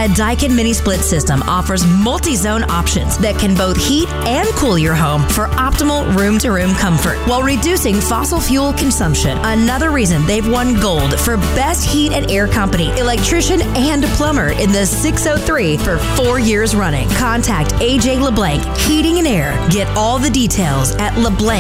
Daikin Mini Split System offers multi-zone options that can both heat and cool your home for optimal room-to-room comfort while reducing fossil fuel consumption. Another reason they've won gold for Best Heat and Air Company, electrician, and plumber in the 603 for 4 years running. Contact AJ LeBlanc Heating and Air. Get all the details at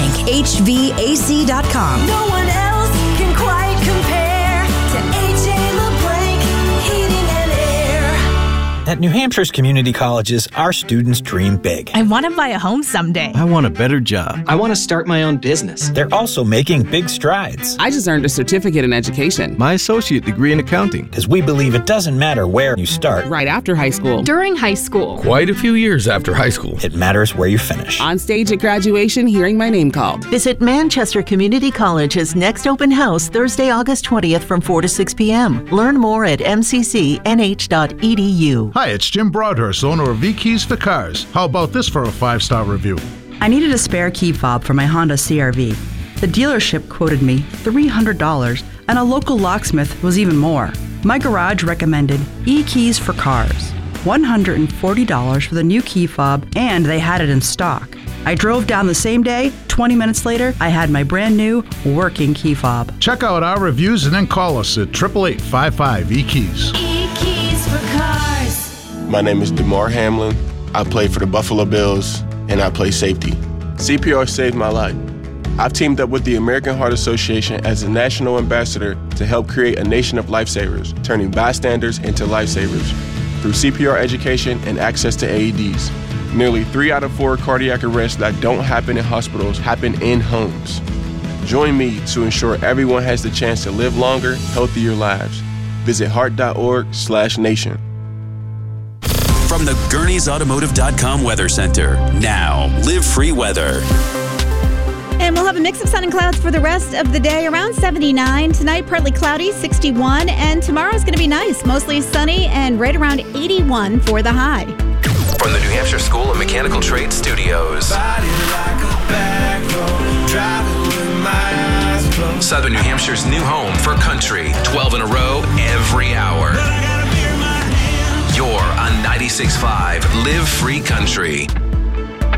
LeBlancHVAC.com. No one else can quite compare to AJ LeBlanc Heating and Air. At New Hampshire's community colleges, our students dream big. I want to buy a home someday. I want a better job. I want to start my own business. They're also making big strides. I just earned a certificate in education. My associate degree in accounting. Because we believe it doesn't matter where you start. Right after high school. During high school. Quite a few years after high school. It matters where you finish. On stage at graduation, hearing my name called. Visit Manchester Community College's next open house Thursday, August 20th from 4 to 6 p.m. Learn more at mccnh.edu. Hi, it's Jim Broadhurst, owner of V-Keys for Cars. How about this for a 5-star review? I needed a spare key fob for my Honda CR-V. The dealership quoted me $300, and a local locksmith was even more. My garage recommended E-Keys for Cars. $140 for the new key fob, and they had it in stock. I drove down the same day. 20 minutes later, I had my brand new working key fob. Check out our reviews and then call us at 888-55-E-KEYS. E-Keys for Cars. My name is DeMar Hamlin. I play for the Buffalo Bills, and I play safety. CPR saved my life. I've teamed up with the American Heart Association as a national ambassador to help create a nation of lifesavers, turning bystanders into lifesavers through CPR education and access to AEDs. Nearly 3 out of 4 cardiac arrests that don't happen in hospitals happen in homes. Join me to ensure everyone has the chance to live longer, healthier lives. Visit heart.org/nation. From the Gurney'sAutomotive.com Weather Center. Now, Live Free Weather. And we'll have a mix of sun and clouds for the rest of the day, around 79. Tonight, partly cloudy, 61. And tomorrow's going to be nice, mostly sunny and right around 81 for the high. From the New Hampshire School of Mechanical Trades Studios. Southern New Hampshire's new home for country. 12 in a row, every hour. You're on 96.5 Live Free Country.